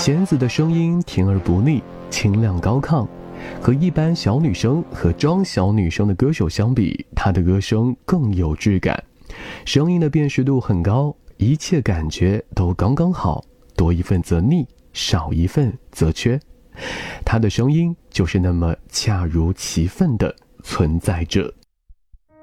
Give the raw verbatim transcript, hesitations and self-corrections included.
弦子的声音甜而不腻，清亮高亢，和一般小女生和装小女生的歌手相比，她的歌声更有质感，声音的辨识度很高，一切感觉都刚刚好，多一份则腻，少一份则缺。她的声音就是那么恰如其分地存在着。